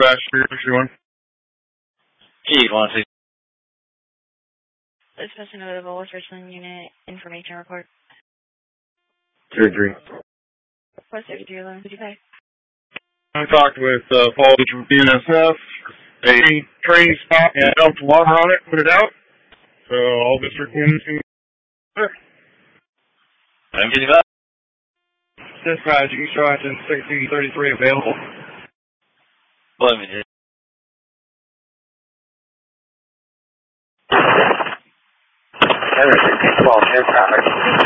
Dispatch 361. T160. Dispatch another Volvo Richland unit information report. 3-3. What's it do? Did you pay? I talked with Paul from BNSF. A train stopped and dumped water on it, put it out. So all district units can there. I'm getting up. Dispatch, East Washington 1633 available. Let me just. Everything, 12, 10 traffic.